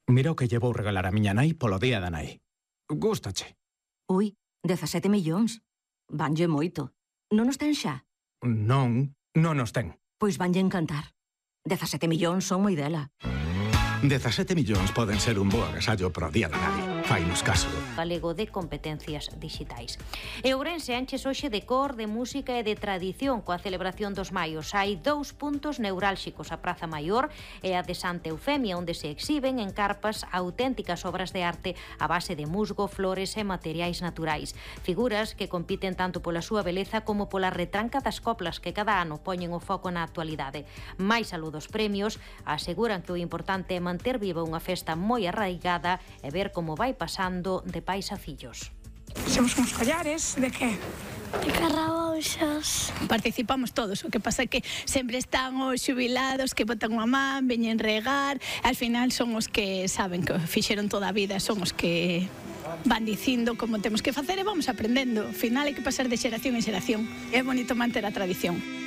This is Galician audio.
Mira o que lle vou regalar a miña nai polo día da nai. Gústache? Ui, 17 millóns. Vanlle moito. Non os ten xa? Non, non os ten. Pois vanlle encantar. 17 millóns son moi dela. 17 millóns poden ser un bo agasallo pro día da nai. Fainos caso. Galego de competencias digitais. E Ourense enches hoxe de cor, de música e de tradición coa celebración dos maios. Hai 2 puntos neurálxicos, a Praza Maior e a de Santa Eufemia, onde se exhiben en carpas auténticas obras de arte a base de musgo, flores e materiais naturais. Figuras que compiten tanto pola súa beleza como pola retranca das coplas que cada ano poñen o foco na actualidade. Mais aló dos premios, aseguran que o importante é manter viva unha festa moi arraigada e ver como vai pasando de pais a fillos. Fixemos uns collares, de que? De carraouxas. Participamos todos, o que pasa é que sempre están os xubilados que botan unha man, veñen regar, al final son os que saben que fixeron toda a vida, son os que van dicindo como temos que facer e vamos aprendendo. Ao final hai que pasar de xeración en xeración. É bonito manter a tradición.